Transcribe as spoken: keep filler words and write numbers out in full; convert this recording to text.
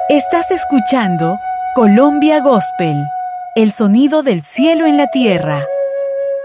Estás escuchando Colombia Gospel, el sonido del cielo en la tierra.